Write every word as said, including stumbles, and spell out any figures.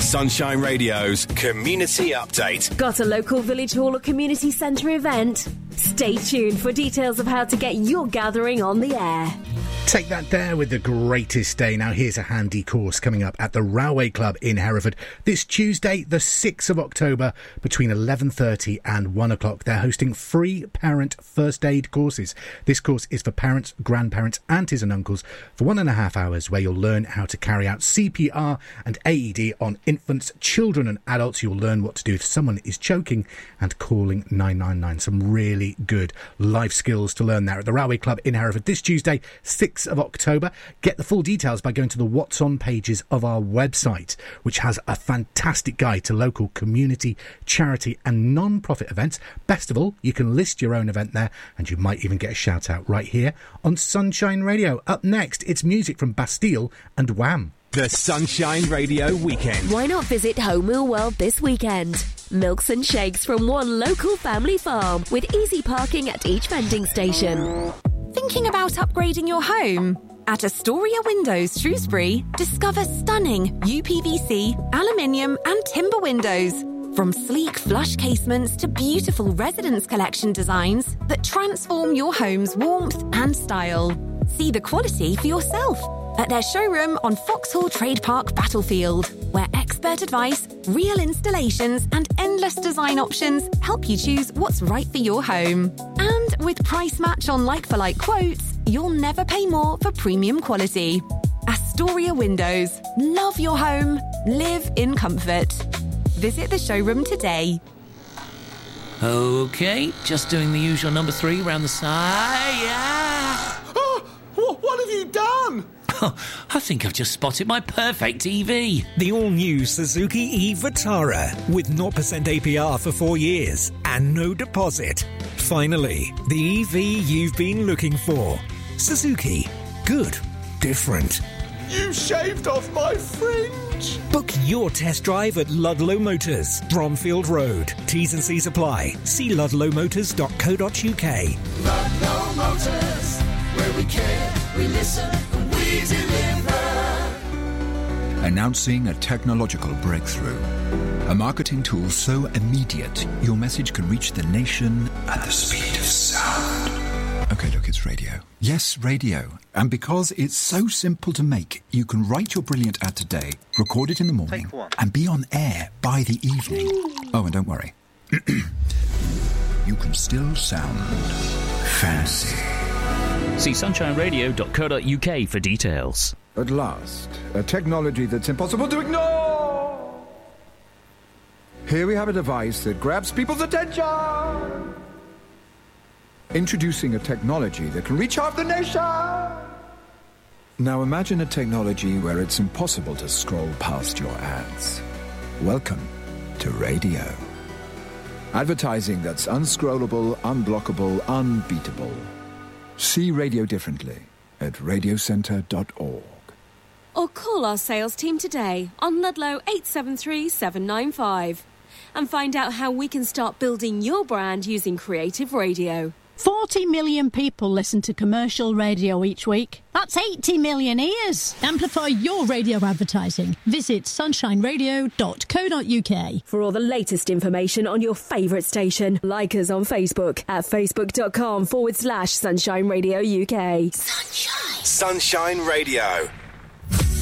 Sunshine Radio's Community Update. Got a local village hall or community centre event? Stay tuned for details of how to get your gathering on the air. Take that there with the greatest day. Now here's a handy course coming up at the Railway Club in Hereford this Tuesday, the sixth of October, between eleven thirty and one o'clock. They're hosting free parent first aid courses. This course is for parents, grandparents, aunties and uncles for one and a half hours, where you'll learn how to carry out C P R and A E D on infants, children and adults. You'll learn what to do if someone is choking and calling nine nine nine. Some really good life skills to learn there at the Railway Club in Hereford this Tuesday, sixth of October. Get the full details by going to the What's On pages of our website, which has a fantastic guide to local community, charity and non-profit events. Best of all, you can list your own event there, and you might even get a shout out right here on Sunshine Radio. Up next, it's music from Bastille and Wham! The Sunshine Radio Weekend. Why not visit Home Wheel World this weekend? Milks and shakes from one local family farm with easy parking at each vending station. Thinking about upgrading your home? At Astoria Windows Shrewsbury, discover stunning U P V C, aluminium and timber windows. From sleek flush casements to beautiful residence collection designs that transform your home's warmth and style. See the quality for yourself at their showroom on Foxhall Trade Park Battlefield, where expert advice, real installations and endless design options help you choose what's right for your home. And with price match on like-for-like quotes, you'll never pay more for premium quality. Astoria Windows. Love your home. Live in comfort. Visit the showroom today. OK, just doing the usual number three round the side. Yeah. Oh, what have you done? Oh, I think I've just spotted my perfect E V. The all-new Suzuki e-Vitara with zero percent A P R for four years and no deposit. Finally, the E V you've been looking for. Suzuki. Good. Different. You shaved off my fringe. Book your test drive at Ludlow Motors, Bromfield Road. T's and C's apply. See ludlow motors dot co dot uk. Ludlow Motors, where we care, we listen, and we deliver. Announcing a technological breakthrough. A marketing tool so immediate, your message can reach the nation at the speed of sound. Okay, look, it's radio. Yes, radio. And because it's so simple to make, you can write your brilliant ad today, record it in the morning, and be on air by the evening. Oh, and don't worry. You can still sound fancy. See sunshine radio dot co dot uk for details. At last, a technology that's impossible to ignore. Here we have a device that grabs people's attention. Introducing a technology that can reach half the nation. Now imagine a technology where it's impossible to scroll past your ads. Welcome to radio. Advertising that's unscrollable, unblockable, unbeatable. See radio differently at radio centre dot org. Or call our sales team today on Ludlow eight seven three seven nine five and find out how we can start building your brand using creative radio. forty million people listen to commercial radio each week. That's eighty million ears. Amplify your radio advertising. Visit sunshine radio dot co dot uk. For all the latest information on your favourite station, like us on Facebook at facebook.com forward slash Sunshine Radio UK. Sunshine. Sunshine Radio.